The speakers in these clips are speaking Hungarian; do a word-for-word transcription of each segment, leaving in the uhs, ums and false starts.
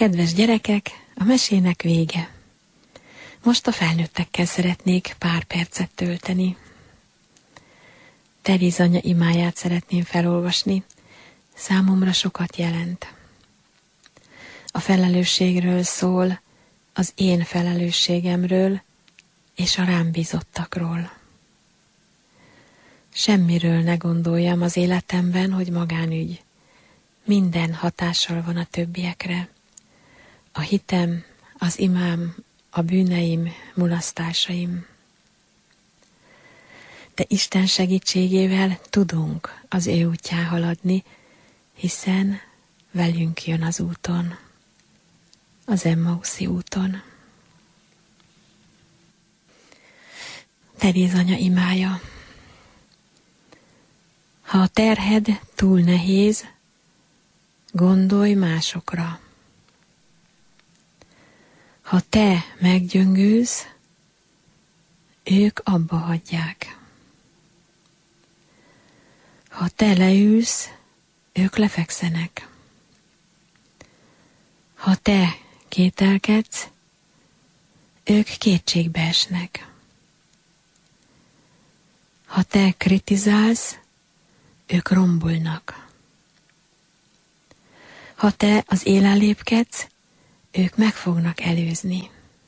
Kedves gyerekek, a mesének vége. Most a felnőttekkel szeretnék pár percet tölteni. Teréz anya imáját szeretném felolvasni, számomra sokat jelent. A felelősségről szól, az én felelősségemről és a rám bízottakról. Semmiről ne gondoljam az életemben, hogy magánügy. Minden hatással van a többiekre. A hitem, az imám, a bűneim, mulasztásaim. De Isten segítségével tudunk az ő útján haladni, hiszen velünk jön az úton, az Emmauszi úton. Teréz anya imája. Ha a terhed túl nehéz, gondolj másokra. Ha te meggyöngülsz, ők abba hagyják. Ha te leülsz, ők lefekszenek. Ha te kételkedsz, ők kétségbe esnek. Ha te kritizálsz, ők rombolnak. Ha te az élen lépkedsz, ők meg fognak előzni.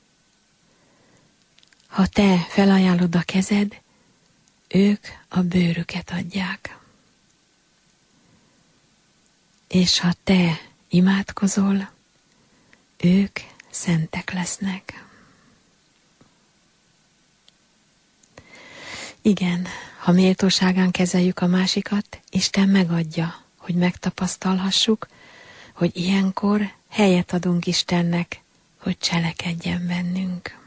Ha te felajánlod a kezed, ők a bőrüket adják. És ha te imádkozol, ők szentek lesznek. Igen, ha méltóságán kezeljük a másikat, Isten megadja, hogy megtapasztalhassuk, hogy ilyenkor helyet adunk Istennek, hogy cselekedjen bennünk.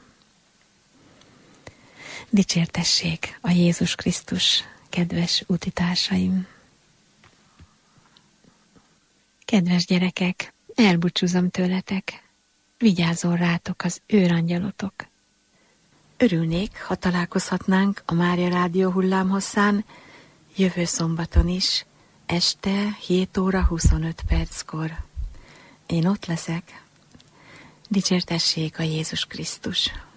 Dicsértessék a Jézus Krisztus, kedves útitársaim! Kedves gyerekek, elbúcsúzom tőletek, vigyázzon rátok az őrangyalotok. Örülnék, ha találkozhatnánk a Mária Rádió hullámhosszán jövő szombaton is, este hét óra huszonöt perckor. Én ott leszek. Dicsértessék a Jézus Krisztus!